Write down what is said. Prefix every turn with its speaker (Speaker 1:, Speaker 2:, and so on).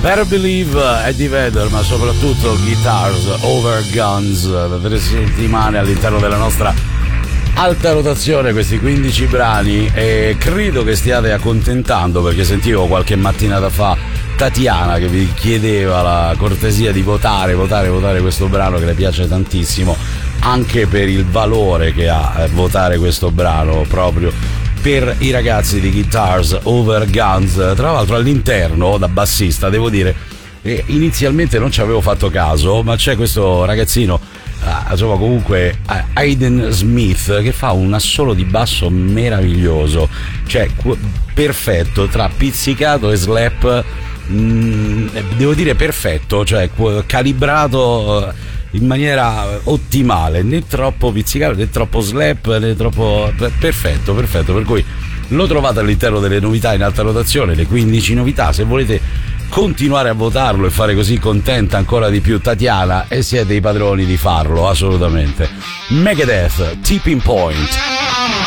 Speaker 1: Better Believe, Eddie Vedder, ma soprattutto Guitars Over Guns, da 3 settimane all'interno della nostra alta rotazione, questi 15 brani, e credo che stiate accontentando, perché sentivo qualche mattinata fa Tatiana che vi chiedeva la cortesia di votare questo brano, che le piace tantissimo, anche per il valore che ha votare questo brano proprio per i ragazzi di Guitars Over Guns. Tra l'altro all'interno, da bassista, devo dire, inizialmente non ci avevo fatto caso, ma c'è questo ragazzino, insomma comunque Aiden Smith, che fa un assolo di basso meraviglioso, cioè perfetto, tra pizzicato e slap, devo dire perfetto, cioè calibrato in maniera ottimale, né troppo pizzicato né troppo slap né troppo perfetto, per cui lo trovate all'interno delle novità in alta rotazione, le 15 novità. Se volete continuare a votarlo e fare così contenta ancora di più Tatiana, e siete i padroni di farlo, assolutamente. Megadeth, Tipping Point.